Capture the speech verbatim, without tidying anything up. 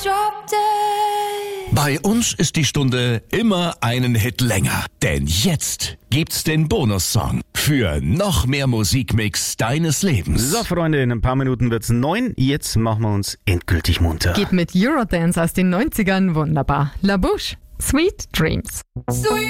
Bei uns ist die Stunde immer einen Hit länger. Denn jetzt gibt's den Bonussong für noch mehr Musikmix deines Lebens. So, Freunde, in ein paar Minuten wird's neun. Jetzt machen wir uns endgültig munter. Geht mit Eurodance aus den neunzigern wunderbar. La Bouche, Sweet Dreams. Sweet